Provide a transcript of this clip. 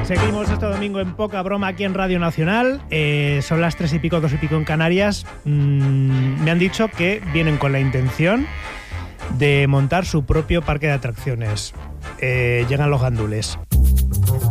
Seguimos este domingo en Poca Broma aquí en Radio Nacional. Son las 3 y pico, 2 y pico en Canarias. Me han dicho que vienen con la intención de montar su propio parque de atracciones. Llegan los gandules.